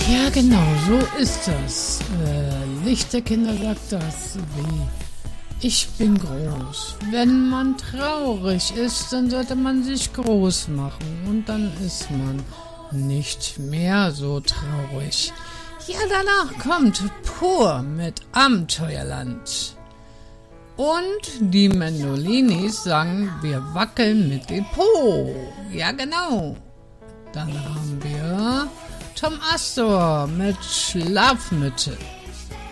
Ja, genau, so ist das. Lichterkinder sagt das wie: Ich bin groß. Wenn man traurig ist, dann sollte man sich groß machen und dann ist man nicht mehr so traurig. Ja, danach kommt Pur mit Abenteuerland. Und die Mendolinis sagen, wir wackeln mit dem Po. Ja, genau. Dann haben wir Tom Astor mit Schlafmütze.